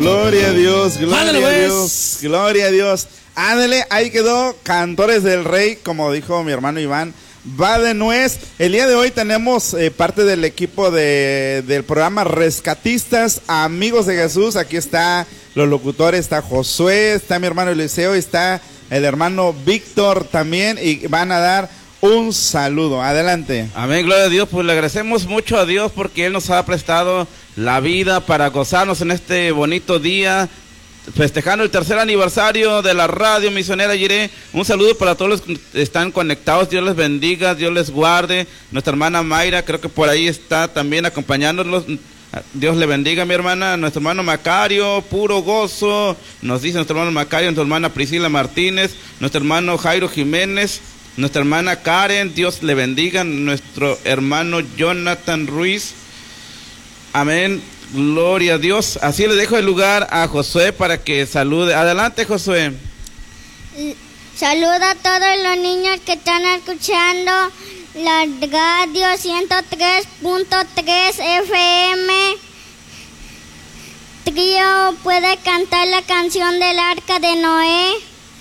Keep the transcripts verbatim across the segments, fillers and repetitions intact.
Gloria a Dios, gloria Ándale, a pues. Dios, gloria a Dios. Ándale, ahí quedó Cantores del Rey, como dijo mi hermano Iván. Va de nuez. El día de hoy tenemos eh, parte del equipo de, del programa Rescatistas, Amigos de Jesús. Aquí está los locutores, está Josué, está mi hermano Eliseo, está el hermano Víctor también, y van a dar un saludo. Adelante. Amén, gloria a Dios. Pues le agradecemos mucho a Dios porque Él nos ha prestado la vida para gozarnos en este bonito día, festejando el tercer aniversario de la radio misionera Jireh. Un saludo para todos los que están conectados. Dios les bendiga, Dios les guarde. Nuestra hermana Mayra, creo que por ahí está también acompañándonos. Dios le bendiga, mi hermana. Nuestro hermano Macario, puro gozo, nos dice nuestro hermano Macario. Nuestra hermana Priscila Martínez, nuestro hermano Jairo Jiménez, nuestra hermana Karen, Dios le bendiga. Nuestro hermano Jonathan Ruiz. Amén, gloria a Dios. Así le dejo el lugar a Josué para que salude. Adelante, Josué. Saluda a todos los niños que están escuchando la radio ciento tres punto tres F M. Trío puede cantar la canción del Arca de Noé.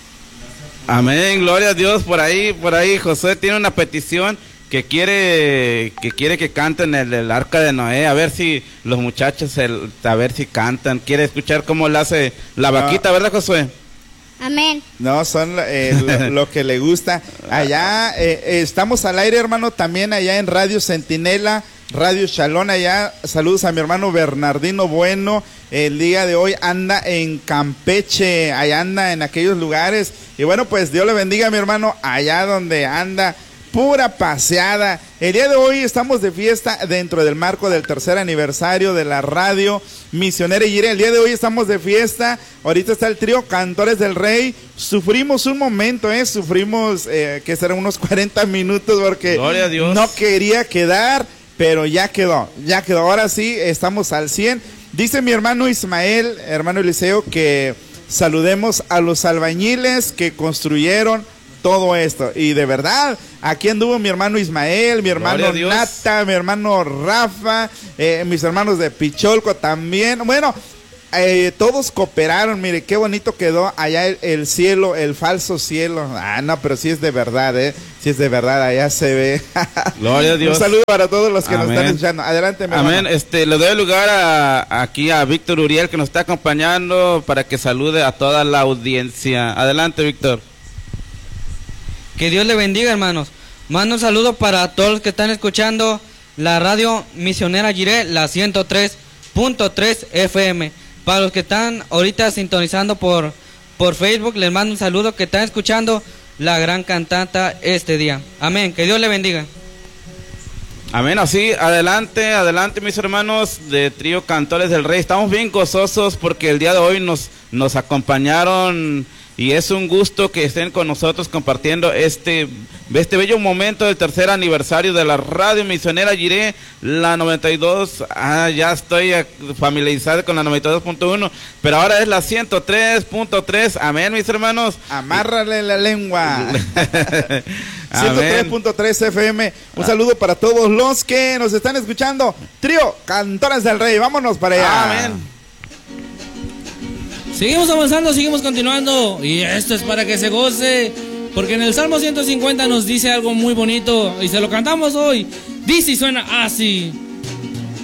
Amén, gloria a Dios. Por ahí, por ahí Josué tiene una petición que quiere que quiere que canten el, el Arca de Noé. A ver si los muchachos, el, a ver si cantan. Quiere escuchar cómo la hace la vaquita, no. ¿Verdad, Josué? Amén. No, son eh, lo, lo que le gusta. Allá eh, estamos al aire, hermano, también allá en Radio Centinela, Radio Shalom, allá. Saludos a mi hermano Bernardino Bueno. El día de hoy anda en Campeche, allá anda en aquellos lugares. Y bueno, pues Dios le bendiga a mi hermano allá donde anda. Pura paseada. El día de hoy estamos de fiesta dentro del marco del tercer aniversario de la radio misionera Jireh. El día de hoy estamos de fiesta. Ahorita está el trío Cantores del Rey. Sufrimos un momento, ¿eh? Sufrimos, eh, que serán unos cuarenta minutos porque Gloria a Dios. No quería quedar, pero ya quedó, ya quedó. Ahora sí, estamos al cien. Dice mi hermano Ismael, hermano Eliseo, que saludemos a los albañiles que construyeron todo esto. Y de verdad, aquí anduvo mi hermano Ismael, mi hermano Nata, mi hermano Rafa, eh, mis hermanos de Picholco también. Bueno, eh, todos cooperaron. Mire qué bonito quedó allá el, el cielo, el falso cielo. Ah, no, pero sí es de verdad, eh. Sí es de verdad, allá se ve. Gloria a Dios. Un saludo para todos los que Amén. Nos están escuchando. Adelante, mi Amén. hermano. Este, le doy lugar a, aquí a Víctor Uriel, que nos está acompañando, para que salude a toda la audiencia. Adelante, Víctor. Que Dios le bendiga, hermanos. Mando un saludo para todos los que están escuchando la radio misionera Jireh, la ciento tres punto tres F M. Para los que están ahorita sintonizando por, por Facebook, les mando un saludo, que están escuchando la gran cantata este día. Amén, que Dios le bendiga. Amén, así, adelante, adelante mis hermanos de Trío Cantores del Rey. Estamos bien gozosos porque el día de hoy nos, nos acompañaron. Y es un gusto que estén con nosotros compartiendo este, este bello momento del tercer aniversario de la radio misionera Jireh, la noventa y dos. Ah, ya estoy familiarizado con la noventa y dos punto uno, pero ahora es la ciento tres punto tres. Amén, mis hermanos. Amárrale la lengua. ciento tres punto tres F M. Un saludo para todos los que nos están escuchando. Trío Cantores del Rey. Vámonos para allá. Amén. Seguimos avanzando, seguimos continuando. Y esto es para que se goce, porque en el Salmo ciento cincuenta nos dice algo muy bonito y se lo cantamos hoy. Dice y suena así.